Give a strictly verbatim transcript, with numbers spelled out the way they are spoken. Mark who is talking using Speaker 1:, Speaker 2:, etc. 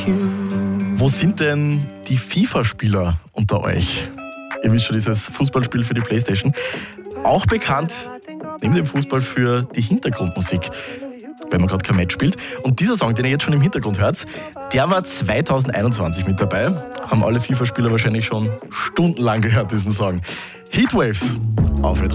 Speaker 1: Wo sind denn die FIFA-Spieler unter euch? Ihr wisst schon, dieses Fußballspiel für die Playstation. Auch bekannt, neben dem Fußball, für die Hintergrundmusik, wenn man gerade kein Match spielt. Und dieser Song, den ihr jetzt schon im Hintergrund hört, der war zwanzig einundzwanzig mit dabei. Haben alle FIFA-Spieler wahrscheinlich schon stundenlang gehört, diesen Song. Heatwaves auf Ö drei.